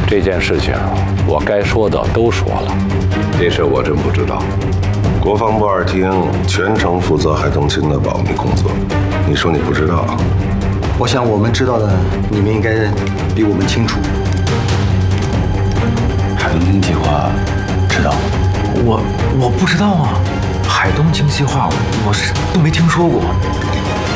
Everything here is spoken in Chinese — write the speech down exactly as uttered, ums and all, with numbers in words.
这件事情我该说的都说了。 这事我真不知道。国防部二厅全程负责海东青的保密工作，你说你不知道？ 我想我们知道的，你们应该比我们清楚。 海东青计划知道？我我不知道啊，海东青计划我是都没听说过。